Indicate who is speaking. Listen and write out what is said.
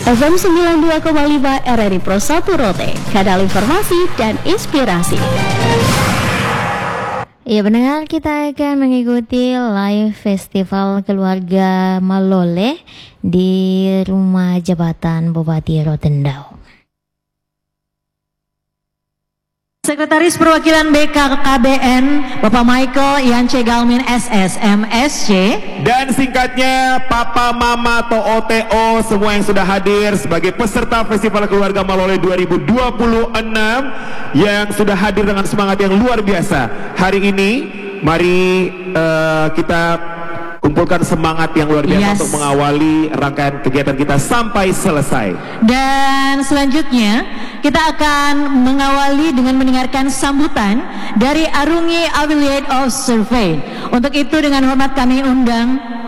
Speaker 1: FM 92,5 RRI Pro 1 Rote, kanal informasi dan inspirasi.
Speaker 2: Ya pendengar, kita akan mengikuti live festival keluarga Malole di rumah jabatan Bupati Rotendao.
Speaker 3: Sekretaris Perwakilan BKKBN Bapak Michael Yance Galmin SS MSC,
Speaker 4: dan singkatnya Papa Mama TOTO semua yang sudah hadir sebagai peserta Festival Keluarga Malole 2026 yang sudah hadir dengan semangat yang luar biasa. Hari ini mari kita kumpulkan semangat yang luar biasa untuk mengawali rangkaian kegiatan kita sampai selesai.
Speaker 3: Dan selanjutnya kita akan mengawali dengan mendengarkan sambutan dari Arungi Affiliate of Survey. Untuk itu dengan hormat kami undang